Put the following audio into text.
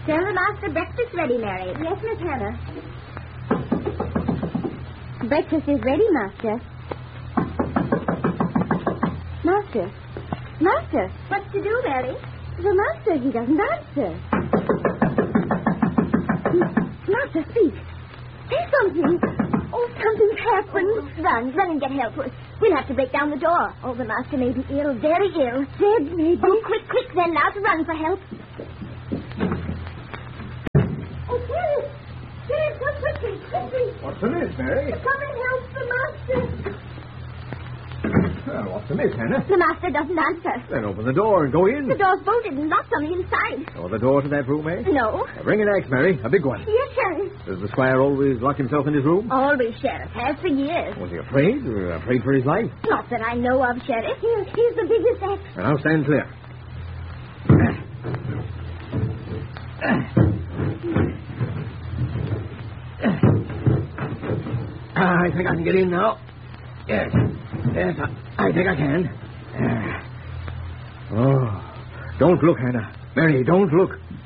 Tell the master breakfast ready, Mary. Yes, Miss Hannah. Breakfast is ready, Master. Master. Master. What's to do, Mary? The master, he doesn't answer. Master, speak. Say something. Oh, something's happened. Run and get help. We'll have to break down the door. Oh, the master may be ill, very ill. Dead, maybe. Oh, quick, then, now to run for help. Oh, Sheriff! Sheriff, come quickly. What's the miss, Mary? Come and help the master. Well, what's the miss, Hannah? The master doesn't answer. Then open the door and go in. The door's bolted and locked on the inside. Or the door to that room, eh? No. Bring an axe, Mary. A big one. Yes, Sheriff. Does the squire always lock himself in his room? Always, Sheriff. Has for years. Was he afraid? Afraid for his life? Not that I know of, Sheriff. Here's the biggest axe. Now stand clear. I think I can get in now. Yes, I think I can. Oh, don't look, Hannah. Mary, don't look.